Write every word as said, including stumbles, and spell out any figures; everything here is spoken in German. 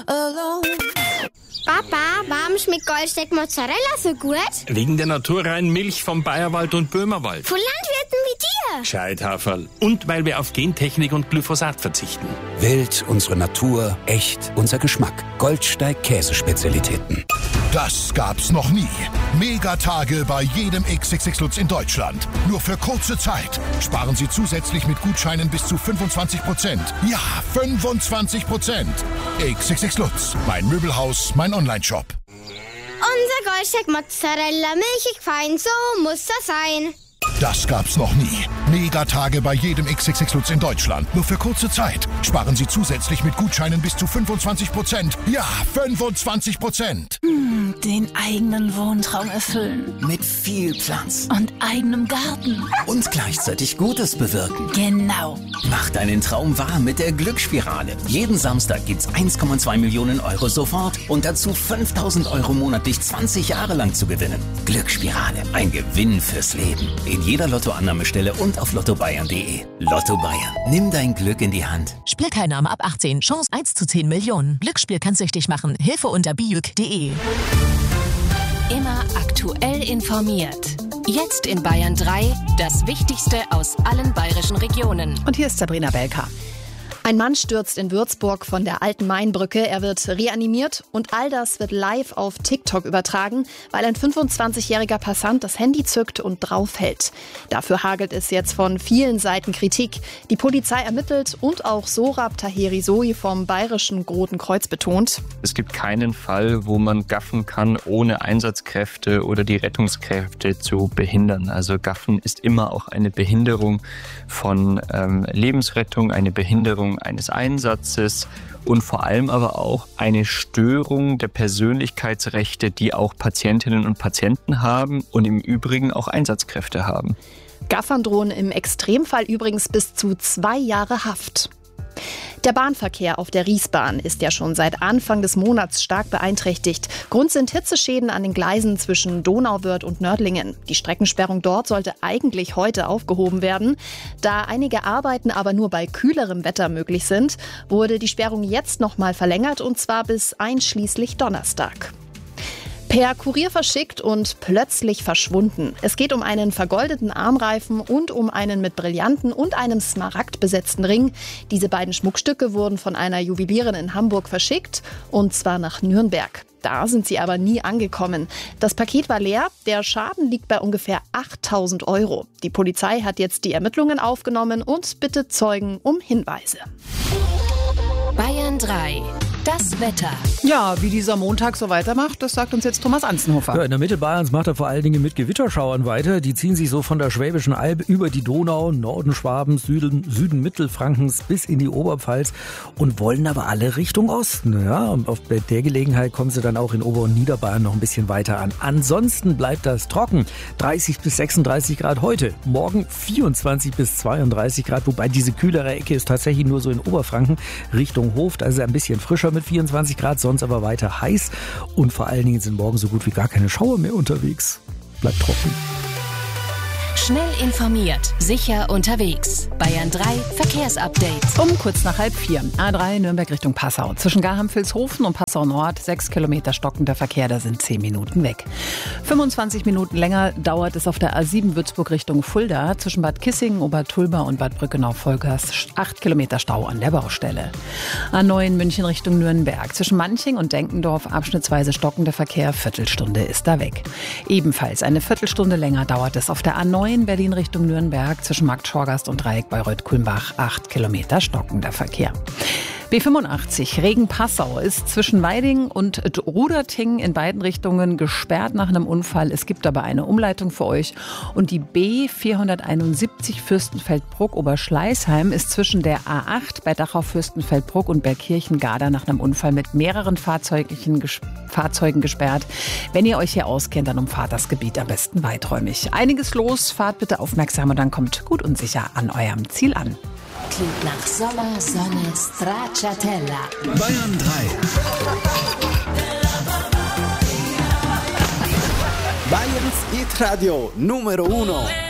alone. Papa, warum schmeckt Goldsteak Mozzarella so gut? Wegen der naturreinen Milch vom Bayerwald und Böhmerwald. Von Landwirten wie dir. Scheithaferl. Und weil wir auf Gentechnik und Glyphosat verzichten. Wild, unsere Natur, echt, unser Geschmack. Goldsteig Käsespezialitäten. Das gab's noch nie. Megatage bei jedem X X X Lutz in Deutschland. Nur für kurze Zeit. Sparen Sie zusätzlich mit Gutscheinen bis zu fünfundzwanzig Prozent. Ja, fünfundzwanzig Prozent. X X X Lutz. Mein Möbelhaus, mein Onlineshop. Unser Goldsteak Mozzarella, milchig fein, so muss das sein. Das gab's noch nie. Megatage bei jedem X X X Lutz in Deutschland. Nur für kurze Zeit. Sparen Sie zusätzlich mit Gutscheinen bis zu fünfundzwanzig Prozent. Ja, fünfundzwanzig Prozent. Hm, den eigenen Wohntraum erfüllen. Mit viel Platz. Und eigenem Garten. Und gleichzeitig Gutes bewirken. Genau. Mach deinen Traum wahr mit der Glücksspirale. Jeden Samstag gibt's eins Komma zwei Millionen Euro sofort und dazu fünftausend Euro monatlich zwanzig Jahre lang zu gewinnen. Glücksspirale. Ein Gewinn fürs Leben. In jeder Lottoannahmestelle und auf lotto bayern punkt de. Lotto Bayern. Nimm dein Glück in die Hand. Spielteilnahme ab achtzehn. Chance eins zu zehn Millionen. Glücksspiel kann süchtig machen. Hilfe unter bijuk punkt de. Immer aktuell informiert. Jetzt in Bayern drei, das Wichtigste aus allen bayerischen Regionen. Und hier ist Sabrina Belka. Ein Mann stürzt in Würzburg von der alten Mainbrücke. Er wird reanimiert und all das wird live auf TikTok übertragen, weil ein fünfundzwanzigjähriger Passant das Handy zückt und draufhält. Dafür hagelt es jetzt von vielen Seiten Kritik. Die Polizei ermittelt und auch Sorab Taheri-Sohi vom Bayerischen Roten Kreuz betont: Es gibt keinen Fall, wo man gaffen kann, ohne Einsatzkräfte oder die Rettungskräfte zu behindern. Also Gaffen ist immer auch eine Behinderung von ähm, Lebensrettung, eine Behinderung eines Einsatzes und vor allem aber auch eine Störung der Persönlichkeitsrechte, die auch Patientinnen und Patienten haben und im Übrigen auch Einsatzkräfte haben. Gaffern drohen im Extremfall übrigens bis zu zwei Jahre Haft. Der Bahnverkehr auf der Riesbahn ist ja schon seit Anfang des Monats stark beeinträchtigt. Grund sind Hitzeschäden an den Gleisen zwischen Donauwörth und Nördlingen. Die Streckensperrung dort sollte eigentlich heute aufgehoben werden. Da einige Arbeiten aber nur bei kühlerem Wetter möglich sind, wurde die Sperrung jetzt noch mal verlängert, und zwar bis einschließlich Donnerstag. Per Kurier verschickt und plötzlich verschwunden. Es geht um einen vergoldeten Armreifen und um einen mit Brillanten und einem Smaragd besetzten Ring. Diese beiden Schmuckstücke wurden von einer Juwelierin in Hamburg verschickt, und zwar nach Nürnberg. Da sind sie aber nie angekommen. Das Paket war leer, der Schaden liegt bei ungefähr achttausend Euro. Die Polizei hat jetzt die Ermittlungen aufgenommen und bittet Zeugen um Hinweise. Bayern drei. Das Wetter. Ja, wie dieser Montag so weitermacht, das sagt uns jetzt Thomas Anzenhofer. Ja, in der Mitte Bayerns macht er vor allen Dingen mit Gewitterschauern weiter. Die ziehen sich so von der Schwäbischen Alb über die Donau, Norden Schwabens, Süden, Süden Mittelfrankens bis in die Oberpfalz und wollen aber alle Richtung Osten. Ja, und auf der Gelegenheit kommen sie dann auch in Ober- und Niederbayern noch ein bisschen weiter an. Ansonsten bleibt das trocken. dreißig bis sechsunddreißig Grad heute. Morgen vierundzwanzig bis zweiunddreißig Grad, wobei diese kühlere Ecke ist tatsächlich nur so in Oberfranken Richtung Hof. Also ein bisschen frischer mit vierundzwanzig Grad, sonst aber weiter heiß. Und vor allen Dingen sind morgen so gut wie gar keine Schauer mehr unterwegs. Bleibt trocken. Schnell informiert, sicher unterwegs. Bayern drei Verkehrsupdate. Um kurz nach halb vier. A drei Nürnberg Richtung Passau. Zwischen Garham-Vilshofen und Passau Nord. Sechs Kilometer stockender Verkehr, da sind zehn Minuten weg. fünfundzwanzig Minuten länger dauert es auf der A sieben Würzburg Richtung Fulda. Zwischen Bad Kissingen, Obertulba und Bad Brückenau-Vollgas. acht Kilometer Stau an der Baustelle. A neun München Richtung Nürnberg. Zwischen Manching und Denkendorf abschnittsweise stockender Verkehr. Viertelstunde ist da weg. Ebenfalls eine Viertelstunde länger dauert es auf der A neun Berlin Richtung Nürnberg zwischen Marktschorgast und Dreieck bei Reuth-Kulmbach. acht Kilometer stockender Verkehr. B fünfundachtzig Regen-Passau ist zwischen Weiding und Ruderting in beiden Richtungen gesperrt nach einem Unfall. Es gibt aber eine Umleitung für euch. Und die B vierhunderteinundsiebzig Fürstenfeldbruck-Oberschleißheim ist zwischen der A acht bei Dachau-Fürstenfeldbruck und Bergkirchen-Garda nach einem Unfall mit mehreren Fahrzeugen, Fahrzeugen gesperrt. Wenn ihr euch hier auskennt, dann umfahrt das Gebiet am besten weiträumig. Einiges los, fahrt bitte aufmerksam und dann kommt gut und sicher an eurem Ziel an. Klingt nach Sommer, Sonne, Stracciatella. Bayern drei. Bayerns Hit Radio Numero Uno.